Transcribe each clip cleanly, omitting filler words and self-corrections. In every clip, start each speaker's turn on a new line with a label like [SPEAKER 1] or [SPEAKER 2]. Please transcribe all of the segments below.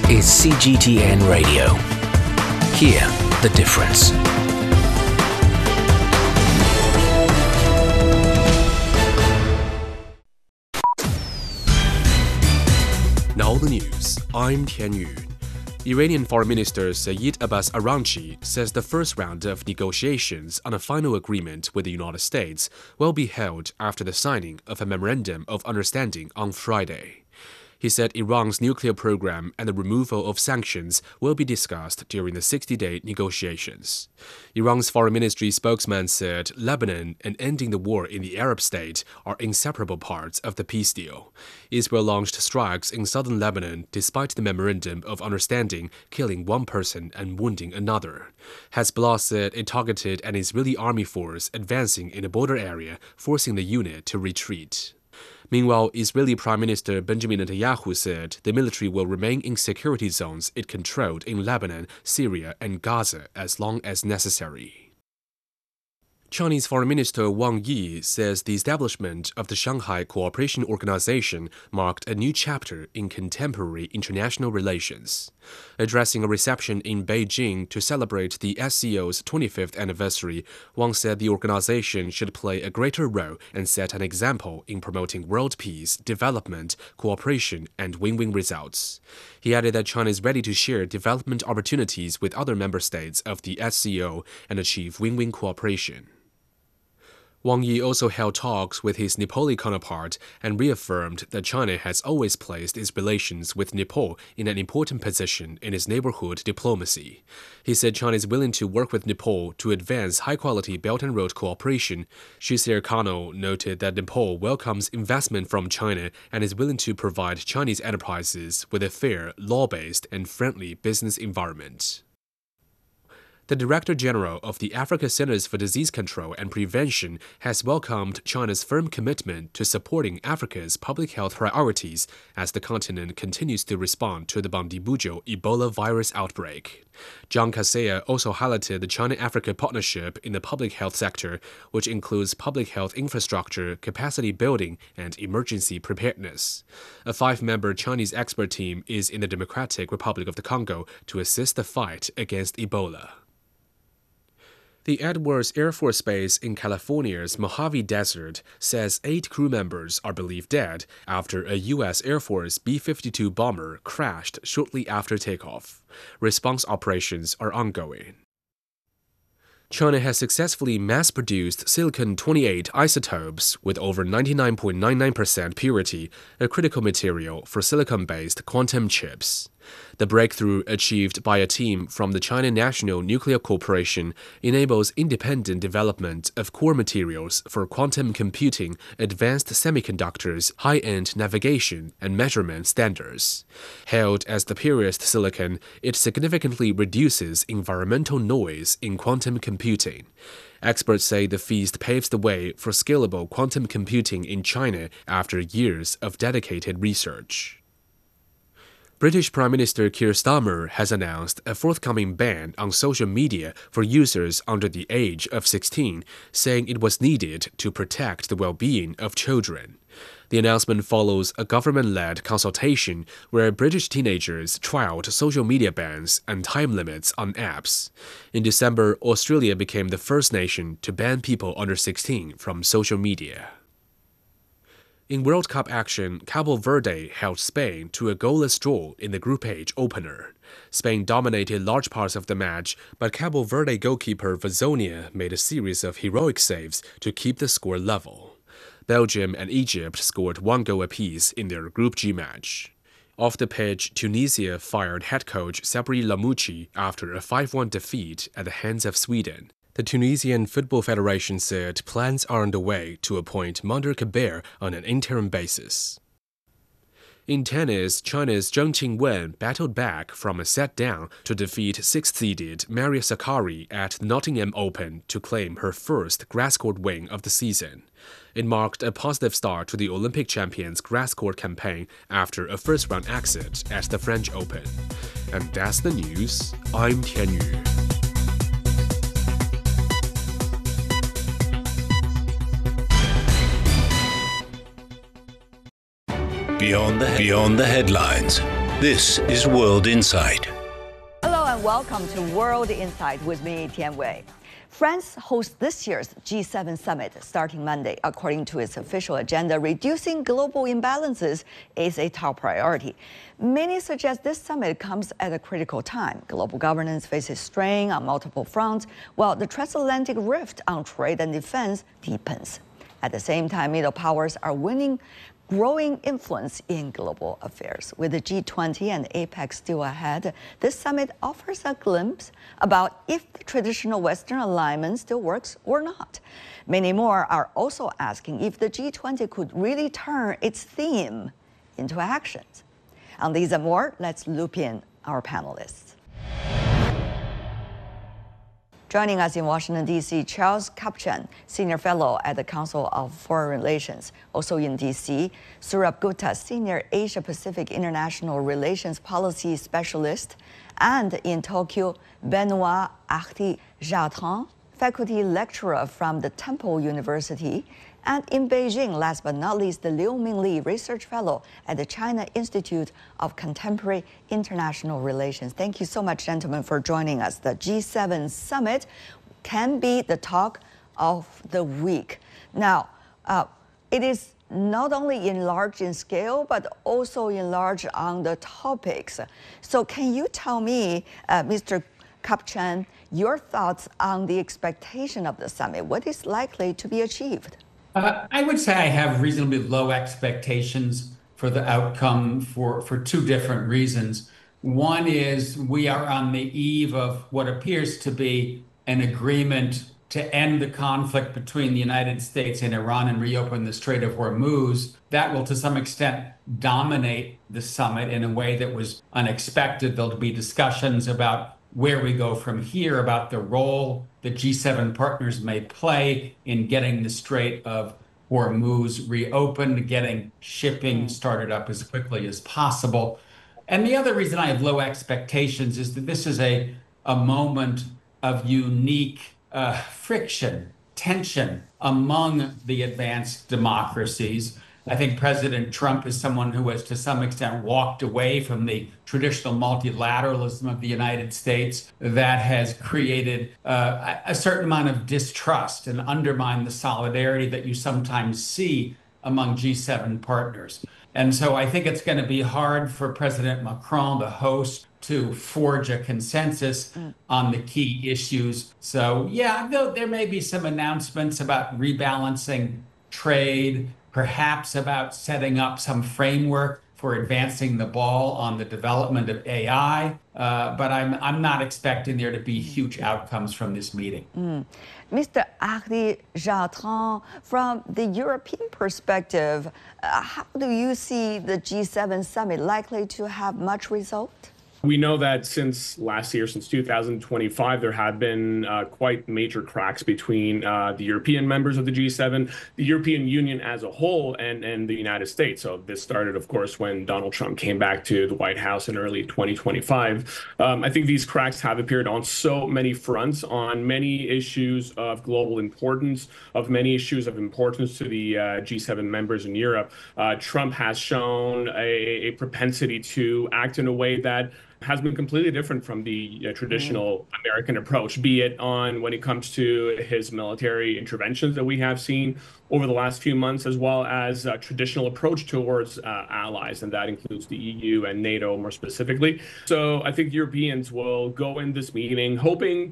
[SPEAKER 1] is CGTN Radio. Hear the difference.
[SPEAKER 2] Now the news. I'm Tian Yu. Iranian Foreign Minister Saeed Abbas Araghchi says the first round of negotiations on a final agreement with the United States will be held after the signing of a memorandum of understanding on Friday. He said Iran's nuclear program and the removal of sanctions will be discussed during the 60-day negotiations. Iran's foreign ministry spokesman said Lebanon and ending the war in the Arab state are inseparable parts of the peace deal. Israel launched strikes in southern Lebanon despite the memorandum of understanding, killing one person and wounding another. Hezbollah said it targeted an Israeli army force advancing in a border area, forcing the unit to retreat. Meanwhile, Israeli Prime Minister Benjamin Netanyahu said the military will remain in security zones it controlled in Lebanon, Syria, and Gaza as long as necessary. Chinese Foreign Minister Wang Yi says the establishment of the Shanghai Cooperation Organization marked a new chapter in contemporary international relations. Addressing a reception in Beijing to celebrate the SCO's 25th anniversary, Wang said the organization should play a greater role and set an example in promoting world peace, development, cooperation, and win-win results. He added that China is ready to share development opportunities with other member states of the SCO and achieve win-win cooperation. Wang Yi also held talks with his Nepali counterpart and reaffirmed that China has always placed its relations with Nepal in an important position in its neighborhood diplomacy. He said China is willing to work with Nepal to advance high-quality Belt and Road cooperation. Shisir Kano noted that Nepal welcomes investment from China and is willing to provide Chinese enterprises with a fair, law-based, and friendly business environment. The Director General of the Africa Centers for Disease Control and Prevention has welcomed China's firm commitment to supporting Africa's public health priorities as the continent continues to respond to the Bundibugyo Ebola virus outbreak. John Kaseya also highlighted the China-Africa partnership in the public health sector, which includes public health infrastructure, capacity building, and emergency preparedness. A 5-member Chinese expert team is in the Democratic Republic of the Congo to assist the fight against Ebola. The Edwards Air Force Base in California's Mojave Desert says 8 crew members are believed dead after a U.S. Air Force B-52 bomber crashed shortly after takeoff. Response operations are ongoing. China has successfully mass-produced silicon-28 isotopes with over 99.99% purity, a critical material for silicon-based quantum chips. The breakthrough achieved by a team from the China National Nuclear Corporation enables independent development of core materials for quantum computing, advanced semiconductors, high-end navigation, and measurement standards. Hailed as the purest silicon, it significantly reduces environmental noise in quantum computing. Experts say the feat paves the way for scalable quantum computing in China after years of dedicated research. British Prime Minister Keir Starmer has announced a forthcoming ban on social media for users under the age of 16, saying it was needed to protect the well-being of children. The announcement follows a government-led consultation where British teenagers trialed social media bans and time limits on apps. In December, Australia became the first nation to ban people under 16 from social media. In World Cup action, Cabo Verde held Spain to a goalless draw in the Group H opener. Spain dominated large parts of the match, but Cabo Verde goalkeeper Vazonia made a series of heroic saves to keep the score level. Belgium and Egypt scored 1 goal apiece in their Group G match. Off the pitch, Tunisia fired head coach Sabri Lamouchi after a 5-1 defeat at the hands of Sweden. The Tunisian Football Federation said plans are underway to appoint Mondar Kabir on an interim basis. In tennis, China's Zheng Qingwen battled back from a set down to defeat 6th-seeded Maria Sakkari at the Nottingham Open to claim her first grass court win of the season. It marked a positive start to the Olympic champions' grass court campaign after a first-round exit at the French Open. And that's the news. I'm Tian Yu.
[SPEAKER 1] Beyond the headlines.
[SPEAKER 3] This is World Insight.
[SPEAKER 4] Hello and welcome to World Insight with me, Tian Wei. France hosts this year's G7 summit starting Monday. According to its official agenda, reducing global imbalances is a top priority. Many suggest this summit comes at a critical time. Global governance faces strain on multiple fronts, while the transatlantic rift on trade and defense deepens. At the same time, middle powers are winning growing influence in global affairs. With the G20 and APEC still ahead, this summit offers a glimpse about if the traditional Western alignment still works or not. Many more are also asking if the G20 could really turn its theme into actions. On these and more, let's loop in our panelists. Joining us in Washington, D.C., Charles Kupchan, Senior Fellow at the Council of Foreign Relations. Also in D.C., Saurabh Gupta, Senior Asia-Pacific International Relations Policy Specialist. And in Tokyo, Benoit Ahdi-Jatran, Faculty Lecturer from the Temple University. And in Beijing, last but not least, the Liu Mingli Research Fellow at the China Institute of Contemporary International Relations. Thank you so much, gentlemen, for joining us. The G7 summit can be the talk of the week. Now, it is not only enlarged in scale, but also enlarged on the topics. So can you tell me, Mr. Kupchan, your thoughts on the expectation of the summit? What is likely to be achieved?
[SPEAKER 5] I would say I have reasonably low expectations for the outcome for two different reasons. One is we are on the eve of what appears to be an agreement to end the conflict between the United States and Iran and reopen the Strait of Hormuz. That will, to some extent, dominate the summit in a way that was unexpected. There'll be discussions about where we go from here, about the role the G7 partners may play in getting the Strait of Hormuz reopened, getting shipping started up as quickly as possible. And the other reason I have low expectations is that this is a moment of unique friction, tension among the advanced democracies. I think President Trump is someone who has, to some extent, walked away from the traditional multilateralism of the United States that has created a certain amount of distrust and undermined the solidarity that you sometimes see among G7 partners. And so I think it's going to be hard for President Macron, the host, to forge a consensus on the key issues. So, yeah, there may be some announcements about rebalancing trade, perhaps about setting up some framework for advancing the ball on the development of AI, but I'm not expecting there to be huge outcomes from this meeting.
[SPEAKER 4] Mr. Ahdi-Jatran, from the European perspective, how do you see the G7 summit likely to have much result?
[SPEAKER 6] We know that since last year, since 2025, there have been quite major cracks between the European members of the G7, the European Union as a whole, and the United States. So this started, of course, when Donald Trump came back to the White House in early 2025. I think these cracks have appeared on so many fronts, on many issues of global importance, of many issues of importance to the G7 members in Europe. Trump has shown a propensity to act in a way that has been completely different from the traditional American approach, be it on when it comes to his military interventions that we have seen over the last few months, as well as a traditional approach towards allies, and that includes the EU and NATO more specifically. So I think Europeans will go in this meeting hoping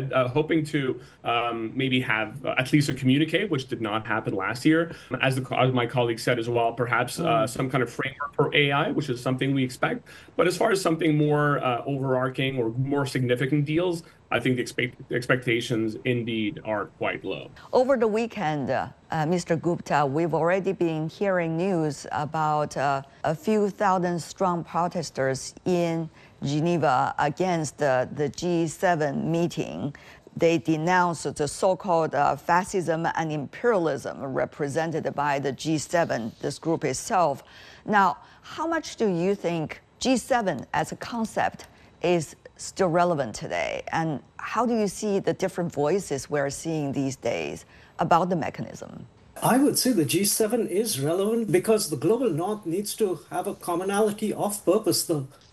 [SPEAKER 6] to maybe have at least a communique, which did not happen last year. As my colleague said as well, perhaps some kind of framework for AI, which is something we expect. But as far as something more overarching or more significant deals, I think the expectations indeed are quite low.
[SPEAKER 4] Over the weekend, Mr. Gupta, we've already been hearing news about a few thousand strong protesters in Geneva against the G7 meeting. They denounced the so-called fascism and imperialism represented by the G7, this group itself. Now, how much do you think G7 as a concept is still relevant today? And how do you see the different voices we're seeing these days about the mechanism?
[SPEAKER 7] I would say the G7 is relevant because the global north needs to have a commonality of purpose. The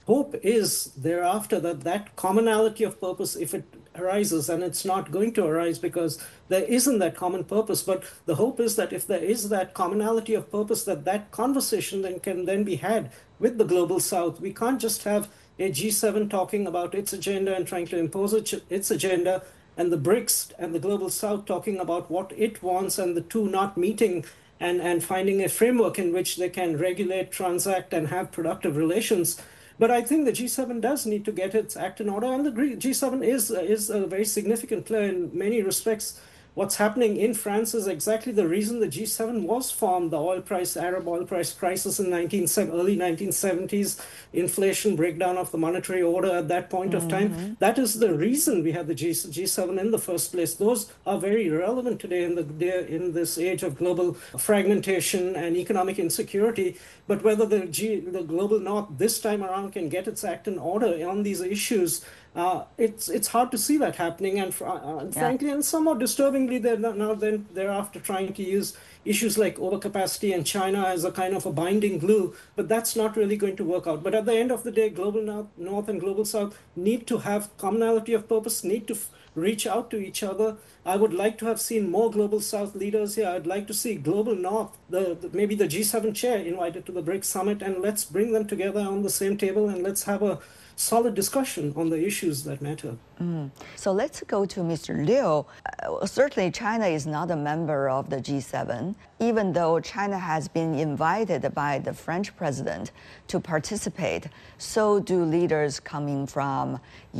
[SPEAKER 7] hope is thereafter that that commonality of purpose, if it arises, and it's not going to arise because there isn't that common purpose, but the hope is that if there is that commonality of purpose, that that conversation then can then be had with the global south. We can't just have a G7 talking about its agenda and trying to impose its agenda, and the BRICS and the global south talking about what it wants, and the two not meeting and finding a framework in which they can regulate, transact, and have productive relations. But I think the G7 does need to get its act in order, and the G7 is a very significant player in many respects. What's happening in France is exactly the reason the G7 was formed. The Arab oil price crisis in early 1970s, inflation, breakdown of the monetary order at that point of time. That is the reason we had the G7 in the first place. Those are very relevant today in this age of global fragmentation and economic insecurity. But whether the global north this time around can get its act in order on these issues, it's hard to see that happening, and frankly, and somewhat disturbingly, they're thereafter trying to use issues like overcapacity in China as a kind of a binding glue, but that's not really going to work out. But at the end of the day, global north and global south need to have commonality of purpose, need to reach out to each other. I would like to have seen more global south leaders here. I'd like to see global north, maybe the G7 chair invited to the BRICS summit, and let's bring them together on the same table, and let's have a solid discussion on the issues that matter.
[SPEAKER 4] So let's go to Mr. Liu. Certainly, China is not a member of the G7, even though China has been invited by the French president to participate. So do leaders coming from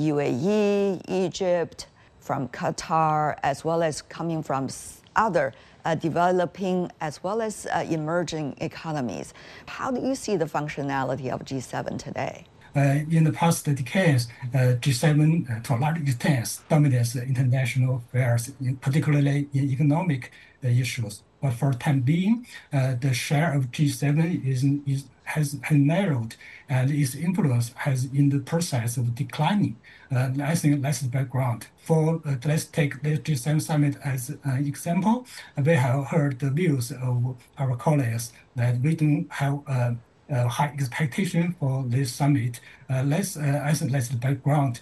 [SPEAKER 4] UAE, Egypt, from Qatar, as well as coming from other developing as well as emerging economies. How do you see the functionality of G7 today?
[SPEAKER 8] In the past decades, G7 to a large extent dominates international affairs, particularly in economic issues. But for the time being, the share of G7 has narrowed, and its influence has in the process of declining. I think that's the background. Let's take the G7 summit as an example. We have heard the views of our colleagues that we don't have high expectation for this summit. I think that's the background.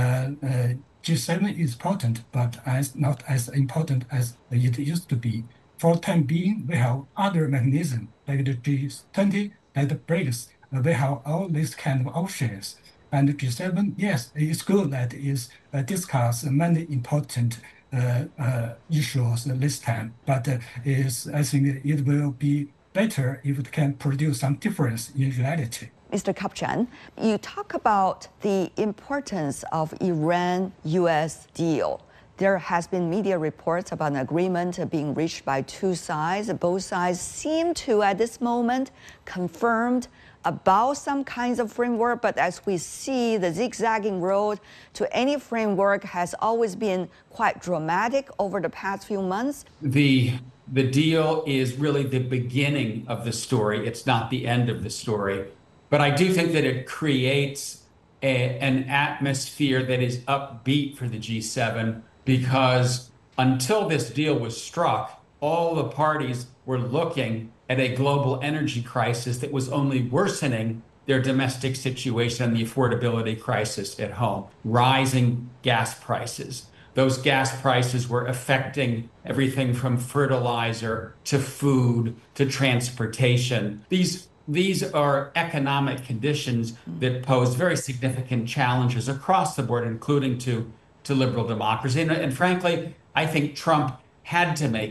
[SPEAKER 8] G7 is important, but not as important as it used to be. For the time being, we have other mechanisms like the G20, like the BRICS. We have all these kind of options. And the G7, yes, it's good that it discuss many important issues this time, but I think it will be better if it can produce some difference in reality.
[SPEAKER 4] Mr. Kapchan, you talk about the importance of Iran-US deal. There has been media reports about an agreement being reached by two sides. Both sides seem to, at this moment, confirmed about some kinds of framework, but as we see, the zigzagging road to any framework has always been quite dramatic over the past few months.
[SPEAKER 5] The deal is really the beginning of the story. It's not the end of the story. But I do think that it creates an atmosphere that is upbeat for the G7, because until this deal was struck, all the parties were looking at a global energy crisis that was only worsening their domestic situation and the affordability crisis at home. Rising gas prices. Those gas prices were affecting everything from fertilizer to food to transportation. These are economic conditions that pose very significant challenges across the board, including to liberal democracy. And frankly, I think Trump had to make